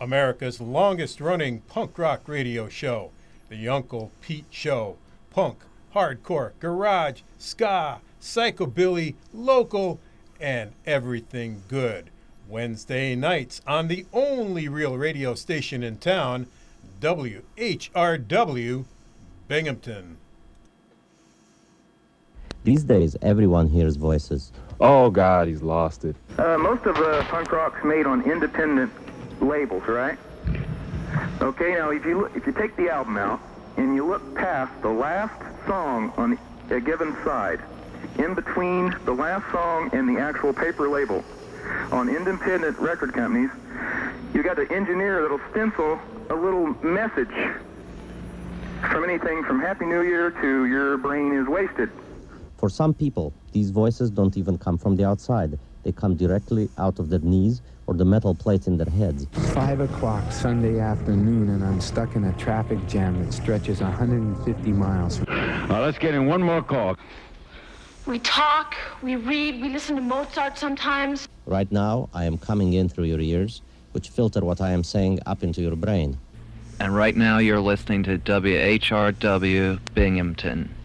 America's longest-running punk rock radio show, The Uncle Pete Show. Punk, hardcore, garage, ska, psychobilly, local, and everything good. Wednesday nights on the only real radio station in town, WHRW, Binghamton. These days, everyone hears voices. Oh, God, he's lost it. Most of punk rock's made on independent labels, right? Okay, now if you take the album out and you look past the last song on a given side, in between the last song and the actual paper label, on independent record companies, you got the engineer that'll stencil a little message from anything from Happy New Year to Your Brain is Wasted. For some people, these voices don't even come from the outside. They come directly out of their knees or the metal plates in their heads. 5 o'clock Sunday afternoon, and I'm stuck in a traffic jam that stretches 150 miles. Let's get in one more call. We talk, we read, we listen to Mozart sometimes. Right now, I am coming in through your ears, which filter what I am saying up into your brain. And right now you're listening to WHRW Binghamton.